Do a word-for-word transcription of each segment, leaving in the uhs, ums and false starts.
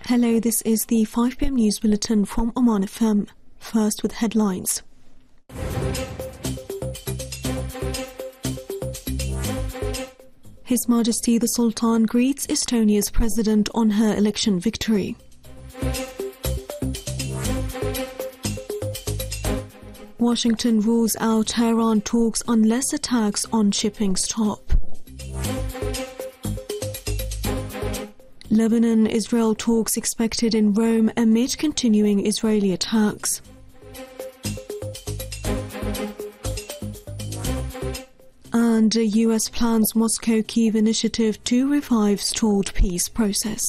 Hello, this is the five p m news bulletin from Oman F M. First with headlines. His Majesty the Sultan greets Estonia's president on her election victory. Washington rules out Tehran talks unless attacks on shipping stop. Lebanon-Israel talks expected in Rome amid continuing Israeli attacks. And U S plans Moscow-Kyiv initiative to revive stalled peace process.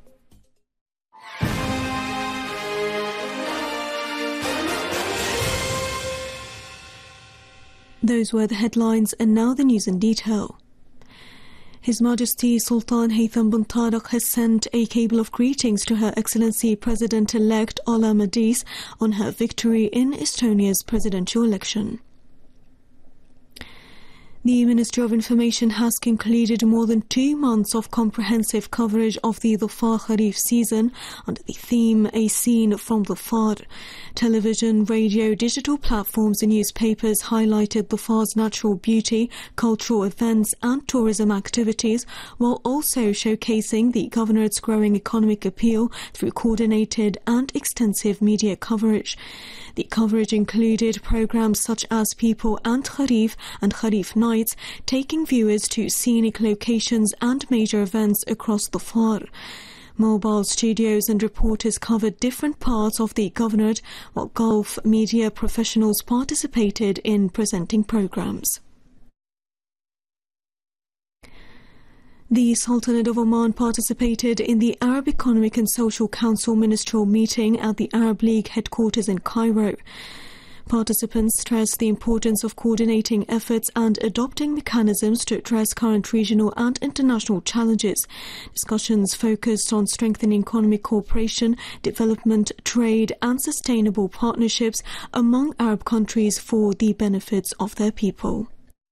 Those were the headlines, and now the news in detail. His Majesty Sultan Haytham bin Tariq has sent a cable of greetings to Her Excellency President-elect Ala Madis on her victory in Estonia's presidential election. The Ministry of Information has concluded more than two months of comprehensive coverage of the Dhofar Kharif season under the theme A Scene from Dhofar. Television, radio, digital platforms and newspapers highlighted Dhofar's natural beauty, cultural events and tourism activities, while also showcasing the governorate's growing economic appeal through coordinated and extensive media coverage. The coverage included programs such as People and Kharif and Kharif Nights, taking viewers to scenic locations and major events across Dhofar. Mobile studios and reporters covered different parts of the governorate, while Gulf media professionals participated in presenting programs. The Sultanate of Oman participated in the Arab Economic and Social Council ministerial meeting at the Arab League headquarters in Cairo. Participants stressed the importance of coordinating efforts and adopting mechanisms to address current regional and international challenges. Discussions focused on strengthening economic cooperation, development, trade and sustainable partnerships among Arab countries for the benefits of their people.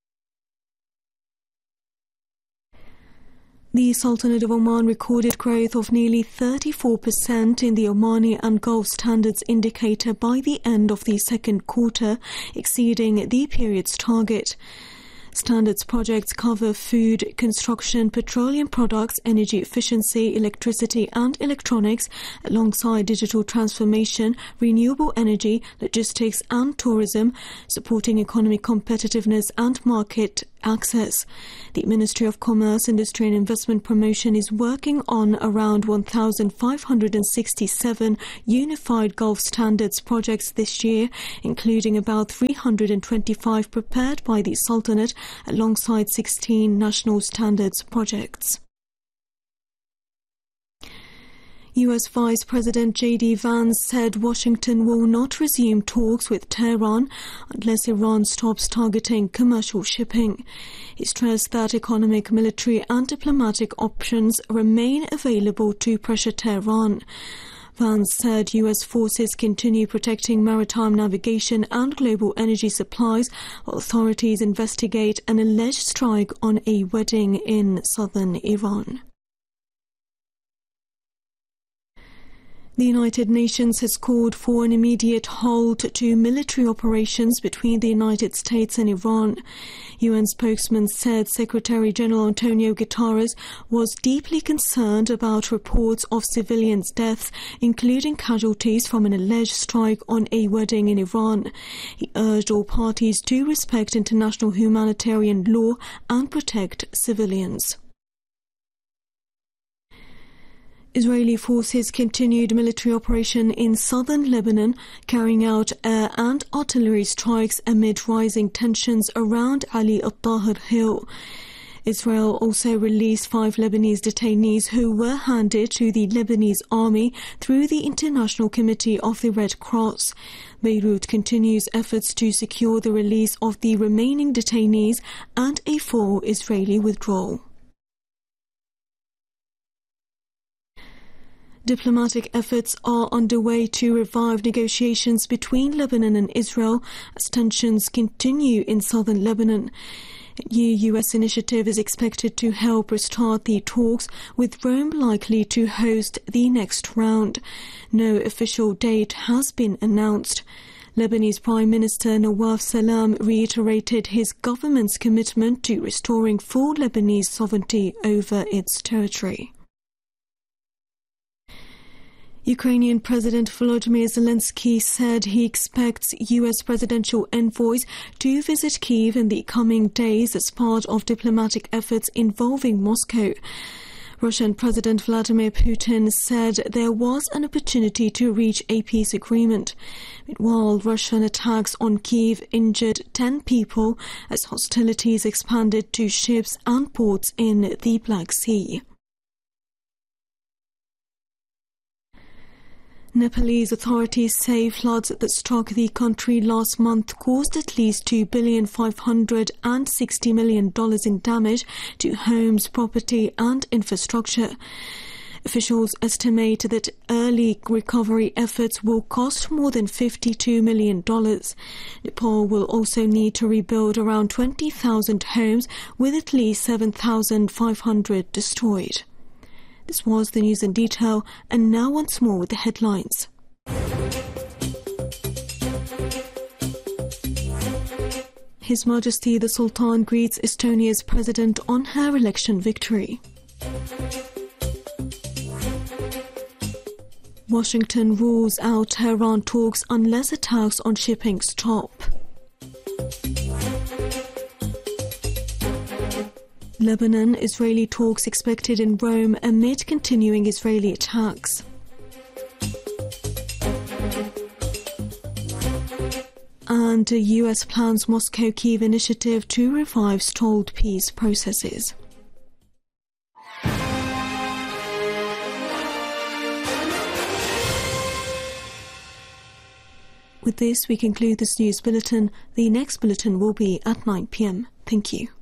The Sultanate of Oman recorded growth of nearly thirty-four percent in the Omani and Gulf Standards Indicator by the end of the second quarter, exceeding the period's target. Standards projects cover food, construction, petroleum products, energy efficiency, electricity and electronics, alongside digital transformation, renewable energy, logistics and tourism, supporting economic competitiveness and market access. The Ministry of Commerce, Industry and Investment Promotion is working on around one thousand five hundred sixty-seven unified Gulf Standards projects this year, including about three hundred twenty-five prepared by the Sultanate alongside sixteen national standards projects. U S Vice President J D Vance said Washington will not resume talks with Tehran unless Iran stops targeting commercial shipping. He stressed that economic, military and diplomatic options remain available to pressure Tehran. Vance said U S forces continue protecting maritime navigation and global energy supplies while authorities investigate an alleged strike on a wedding in southern Iran. The United Nations has called for an immediate halt to military operations between the United States and Iran. U N spokesman said Secretary-General Antonio Guterres was deeply concerned about reports of civilians' deaths, including casualties from an alleged strike on a wedding in Iran. He urged all parties to respect international humanitarian law and protect civilians. Israeli forces continued military operation in southern Lebanon, carrying out air and artillery strikes amid rising tensions around Ali al-Tahir Hill. Israel also released five Lebanese detainees who were handed to the Lebanese army through the International Committee of the Red Cross. Beirut continues efforts to secure the release of the remaining detainees and a full Israeli withdrawal. Diplomatic efforts are underway to revive negotiations between Lebanon and Israel as tensions continue in southern Lebanon. A new U S initiative is expected to help restart the talks, with Rome likely to host the next round. No official date has been announced. Lebanese Prime Minister Nawaf Salam reiterated his government's commitment to restoring full Lebanese sovereignty over its territory. Ukrainian President Volodymyr Zelensky said he expects U S presidential envoys to visit Kyiv in the coming days as part of diplomatic efforts involving Moscow. Russian President Vladimir Putin said there was an opportunity to reach a peace agreement. Meanwhile, Russian attacks on Kyiv injured ten people as hostilities expanded to ships and ports in the Black Sea. Nepalese authorities say floods that struck the country last month caused at least two billion five hundred sixty million dollars in damage to homes, property and infrastructure. Officials estimate that early recovery efforts will cost more than fifty-two million dollars. Nepal will also need to rebuild around twenty thousand homes, with at least seven thousand five hundred destroyed. This was the news in detail, and now once more with the headlines. His Majesty the Sultan greets Estonia's president on her election victory. Washington rules out Tehran talks unless attacks on shipping stop. Lebanon-Israeli talks expected in Rome amid continuing Israeli attacks. And the U S plans Moscow-Kyiv initiative to revive stalled peace processes. With this, we conclude this news bulletin. The next bulletin will be at nine p m Thank you.